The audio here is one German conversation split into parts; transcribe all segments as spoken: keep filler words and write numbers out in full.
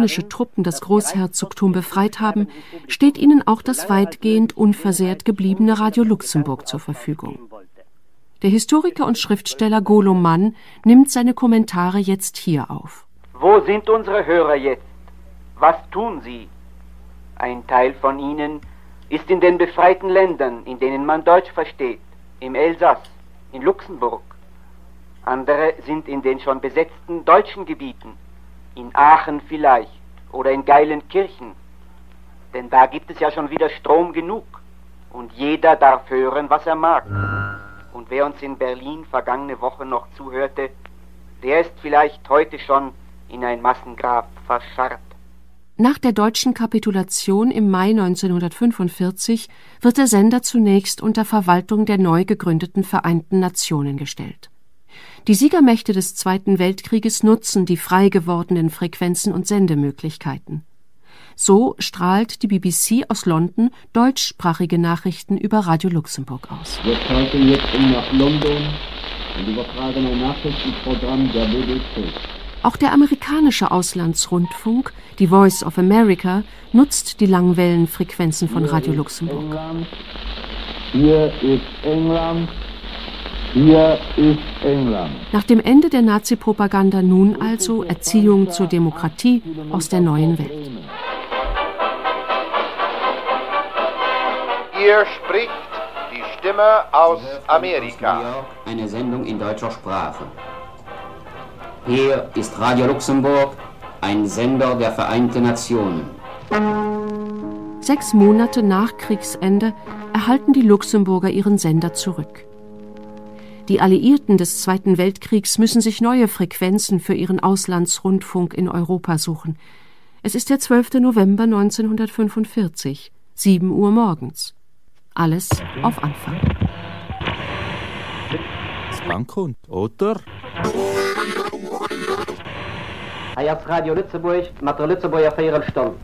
amerikanische Truppen das Großherzogtum befreit haben, steht ihnen auch das weitgehend unversehrt gebliebene Radio Luxemburg zur Verfügung. Der Historiker und Schriftsteller Golo Mann nimmt seine Kommentare jetzt hier auf. Wo sind unsere Hörer jetzt? Was tun sie? Ein Teil von ihnen ist in den befreiten Ländern, in denen man Deutsch versteht, im Elsass, in Luxemburg. Andere sind in den schon besetzten deutschen Gebieten, in Aachen vielleicht oder in Geilenkirchen. Denn da gibt es ja schon wieder Strom genug und jeder darf hören, was er mag. Und wer uns in Berlin vergangene Woche noch zuhörte, der ist vielleicht heute schon in ein Massengrab verscharrt. Nach der deutschen Kapitulation im Mai neunzehnhundertfünfundvierzig wird der Sender zunächst unter Verwaltung der neu gegründeten Vereinten Nationen gestellt. Die Siegermächte des Zweiten Weltkrieges nutzen die frei gewordenen Frequenzen und Sendemöglichkeiten. So strahlt die B B C aus London deutschsprachige Nachrichten über Radio Luxemburg aus. Wir schalten jetzt um nach London und übertragen ein Nachrichtenprogramm der B B C. Auch der amerikanische Auslandsrundfunk, die Voice of America, nutzt die Langwellenfrequenzen von Radio Luxemburg. Hier ist England. Hier ist England. Nach dem Ende der Nazi-Propaganda nun also Erziehung zur Demokratie aus der neuen Welt. Hier spricht die Stimme aus Amerika. Eine Sendung in deutscher Sprache. Hier ist Radio Luxemburg, ein Sender der Vereinten Nationen. Sechs Monate nach Kriegsende erhalten die Luxemburger ihren Sender zurück. Die Alliierten des Zweiten Weltkriegs müssen sich neue Frequenzen für ihren Auslandsrundfunk in Europa suchen. Es ist der zwölfte November neunzehnhundertfünfundvierzig, sieben Uhr morgens. Alles auf Anfang. Drankommt, oder? Jetzt Radio Lützeburg, mit der Lützeburger Feierenstunde.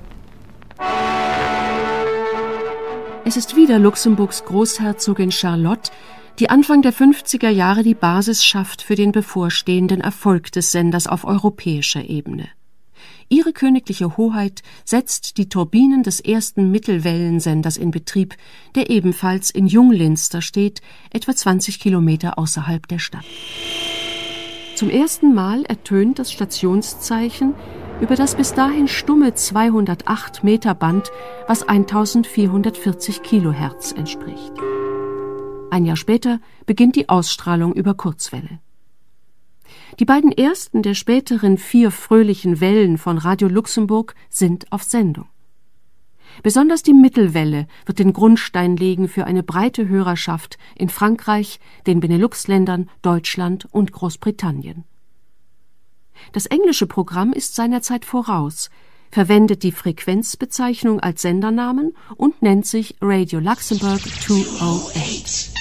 Es ist wieder Luxemburgs Großherzogin Charlotte, die Anfang der fünfziger Jahre die Basis schafft für den bevorstehenden Erfolg des Senders auf europäischer Ebene. Ihre königliche Hoheit setzt die Turbinen des ersten Mittelwellensenders in Betrieb, der ebenfalls in Junglinster steht, etwa zwanzig Kilometer außerhalb der Stadt. Zum ersten Mal ertönt das Stationszeichen über das bis dahin stumme zweihundertacht Meter Band, was eintausendvierhundertvierzig Kilohertz entspricht. Ein Jahr später beginnt die Ausstrahlung über Kurzwelle. Die beiden ersten der späteren vier fröhlichen Wellen von Radio Luxemburg sind auf Sendung. Besonders die Mittelwelle wird den Grundstein legen für eine breite Hörerschaft in Frankreich, den Benelux-Ländern, Deutschland und Großbritannien. Das englische Programm ist seiner Zeit voraus, verwendet die Frequenzbezeichnung als Sendernamen und nennt sich Radio Luxemburg zweihundertacht.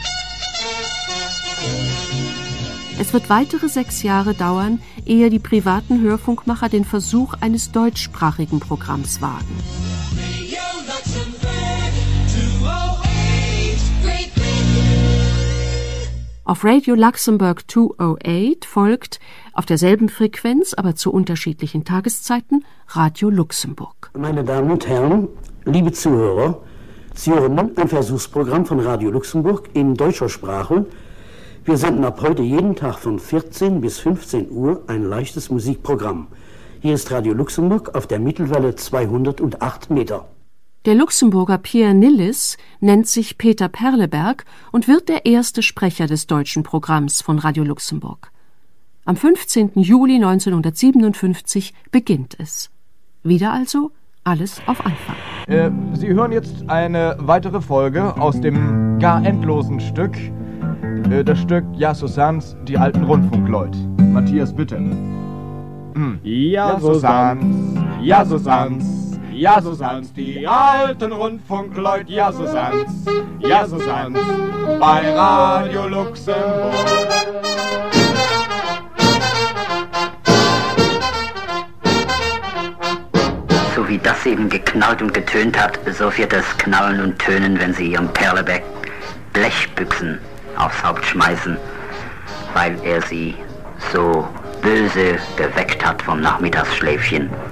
Es wird weitere sechs Jahre dauern, ehe die privaten Hörfunkmacher den Versuch eines deutschsprachigen Programms wagen. Auf Radio Luxemburg zweihundertacht folgt, auf derselben Frequenz, aber zu unterschiedlichen Tageszeiten, Radio Luxemburg. Meine Damen und Herren, liebe Zuhörer, Sie hören nun ein Versuchsprogramm von Radio Luxemburg in deutscher Sprache. Wir senden ab heute jeden Tag von vierzehn bis fünfzehn Uhr ein leichtes Musikprogramm. Hier ist Radio Luxemburg auf der Mittelwelle zweihundertacht Meter. Der Luxemburger Pierre Nilles nennt sich Peter Perleberg und wird der erste Sprecher des deutschen Programms von Radio Luxemburg. Am fünfzehnten Juli neunzehnhundertsiebenundfünfzig beginnt es. Wieder also alles auf Anfang. Äh, Sie hören jetzt eine weitere Folge aus dem gar endlosen Stück. Äh, das Stück Ja, so san's, die alten Rundfunkleut. Matthias, bitte. Hm. Ja, so san's, ja, so san's. Ja, so san's, die alten Rundfunkleut, ja, so san's, ja, so san's, bei Radio Luxemburg. So wie das eben geknallt und getönt hat, so wird es knallen und tönen, wenn Sie Ihrem Perleberg Blechbüchsen aufs Haupt schmeißen, weil er Sie so böse geweckt hat vom Nachmittagsschläfchen.